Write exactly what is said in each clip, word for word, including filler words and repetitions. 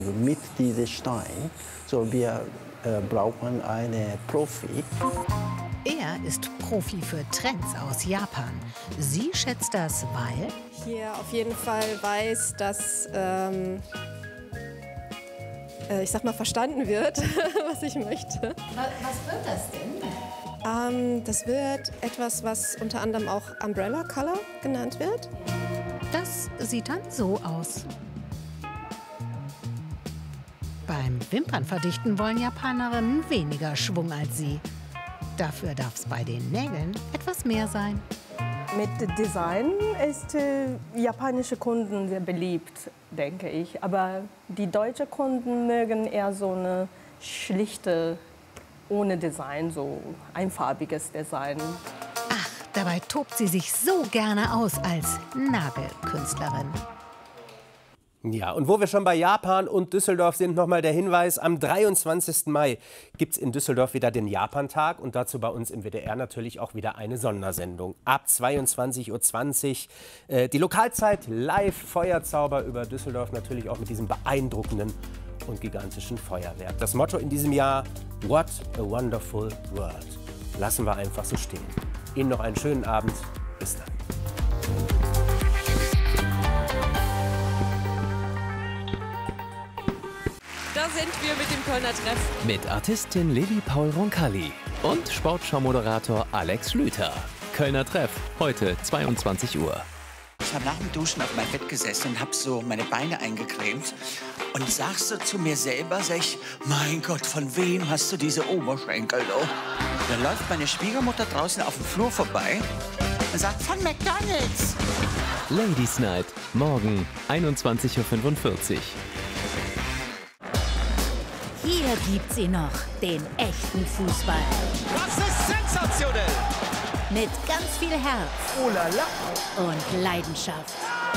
Mit diesem Stein, so wir äh, brauchen einen Profi. Er ist Profi für Trends aus Japan. Sie schätzt das, weil hier auf jeden Fall weiß, dass ähm, äh, ich sag mal verstanden wird, was ich möchte. Was wird das denn? Ähm, das wird etwas, was unter anderem auch Umbrella Color genannt wird. Das sieht dann so aus. Beim Wimpernverdichten wollen Japanerinnen weniger Schwung als sie. Dafür darf es bei den Nägeln etwas mehr sein. Mit Design ist äh, japanische Kunden sehr beliebt, denke ich. Aber die deutschen Kunden mögen eher so eine schlichte, ohne Design, so einfarbiges Design. Ach, dabei tobt sie sich so gerne aus als Nagelkünstlerin. Ja, und wo wir schon bei Japan und Düsseldorf sind, nochmal der Hinweis, am dreiundzwanzigsten Mai gibt es in Düsseldorf wieder den Japantag und dazu bei uns im W D R natürlich auch wieder eine Sondersendung. Ab zweiundzwanzig Uhr zwanzig äh, die Lokalzeit live, Feuerzauber über Düsseldorf, natürlich auch mit diesem beeindruckenden und gigantischen Feuerwerk. Das Motto in diesem Jahr, What a Wonderful World. Lassen wir einfach so stehen. Ihnen noch einen schönen Abend. Bis dann. Da sind wir mit dem Kölner Treff. Mit Artistin Lilly Paul Roncalli und Sportschau-Moderator Alex Schlüter. Kölner Treff, heute zweiundzwanzig Uhr. Ich habe nach dem Duschen auf meinem Bett gesessen und habe so meine Beine eingecremt und sag so zu mir selber, sag ich, mein Gott, von wem hast du diese Oberschenkel? Oh? Dann läuft meine Schwiegermutter draußen auf dem Flur vorbei und sagt, von McDonald's. Ladies Night, morgen einundzwanzig Uhr fünfundvierzig. Hier gibt's ihn noch, den echten Fußball. Das ist sensationell! Mit ganz viel Herz Oh la la. und Leidenschaft.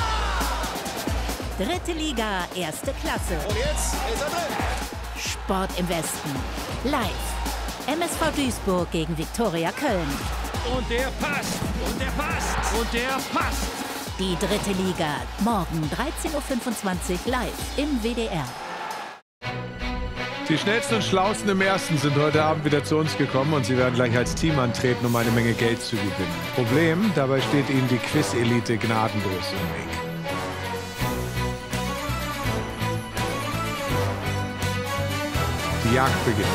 Dritte Liga, erste Klasse. Und jetzt ist er drin. Sport im Westen. Live. M S V Duisburg gegen Viktoria Köln. Und der passt. Und der passt. Und der passt. Die dritte Liga. Morgen dreizehn Uhr fünfundzwanzig live im W D R. Die schnellsten und schlausten im Ersten sind heute Abend wieder zu uns gekommen und sie werden gleich als Team antreten, um eine Menge Geld zu gewinnen. Problem, dabei steht ihnen die Quiz-Elite gnadenlos im Weg. Die Jagd beginnt.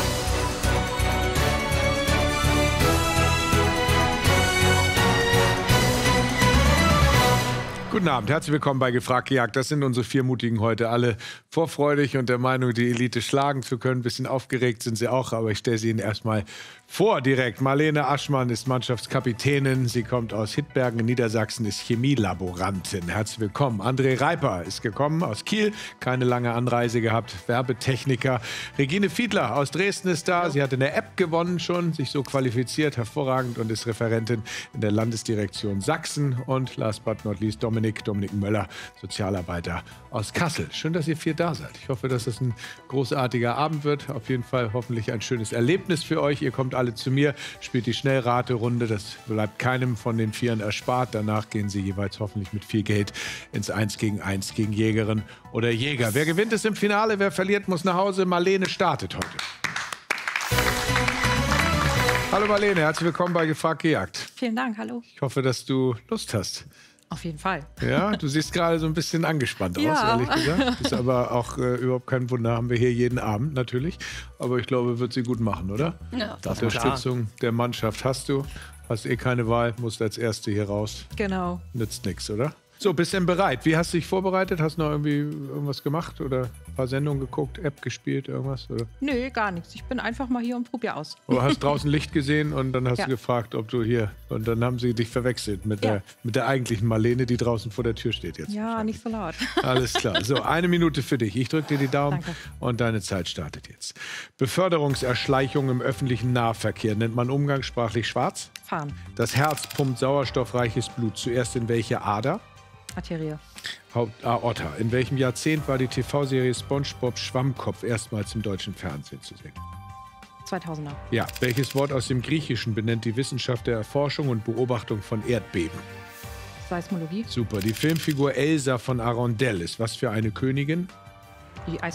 Guten Abend, herzlich willkommen bei Gefragt gejagt. Das sind unsere vier Mutigen heute, alle vorfreudig und der Meinung, die Elite schlagen zu können. Ein bisschen aufgeregt sind sie auch, aber ich stelle sie Ihnen erstmal vor direkt. Marlene Aschmann ist Mannschaftskapitänin. Sie kommt aus Hittbergen in Niedersachsen, ist Chemielaborantin. Herzlich willkommen. André Reiper ist gekommen aus Kiel, keine lange Anreise gehabt, Werbetechniker. Regine Fiedler aus Dresden ist da. Sie hat in der App gewonnen schon, sich so qualifiziert, hervorragend und ist Referentin in der Landesdirektion Sachsen. Und last but not least Dominik, Dominik Möller, Sozialarbeiter aus Kassel. Schön, dass ihr vier da seid. Ich hoffe, dass es ein großartiger Abend wird. Auf jeden Fall hoffentlich ein schönes Erlebnis für euch. Ihr kommt alle zu mir, spielt die Schnellraterunde. Das bleibt keinem von den Vieren erspart. Danach gehen sie jeweils hoffentlich mit viel Geld ins Eins gegen Eins gegen Jägerin oder Jäger. Wer gewinnt, ist im Finale. Wer verliert, muss nach Hause. Marlene startet heute. Hallo Marlene, herzlich willkommen bei Gefragt gejagt. Vielen Dank, hallo. Ich hoffe, dass du Lust hast. Auf jeden Fall. Ja, du siehst gerade so ein bisschen angespannt aus, Ja. ehrlich gesagt. Ist aber auch äh, überhaupt kein Wunder, haben wir hier jeden Abend natürlich. Aber ich glaube, wird sie gut machen, oder? Ja. Die Unterstützung der Mannschaft hast du. Hast eh keine Wahl, musst als Erste hier raus. Genau. Nützt nichts, oder? So, bist du denn bereit? Wie hast du dich vorbereitet? Hast du noch irgendwie irgendwas gemacht oder ein paar Sendungen geguckt, App gespielt, irgendwas? Oder? Nö, gar nichts. Ich bin einfach mal hier und probiere aus. Oder hast draußen Licht gesehen und dann hast Ja. du gefragt, ob du hier... Und dann haben sie dich verwechselt mit, Ja. der, mit der eigentlichen Marlene, die draußen vor der Tür steht jetzt. Ja, nicht so laut. Alles klar. So, eine Minute für dich. Ich drücke dir die Daumen Danke. und deine Zeit startet jetzt. Beförderungserschleichung im öffentlichen Nahverkehr nennt man umgangssprachlich schwarz. Fahren. Das Herz pumpt sauerstoffreiches Blut. Zuerst in welche Ader? Arterie. Hauptaorta. In welchem Jahrzehnt war die T V-Serie SpongeBob Schwammkopf erstmals im deutschen Fernsehen zu sehen? zweitausender. Ja. Welches Wort aus dem Griechischen benennt die Wissenschaft der Erforschung und Beobachtung von Erdbeben? Seismologie. Super. Die Filmfigur Elsa von Arundel ist was für eine Königin? Die Eis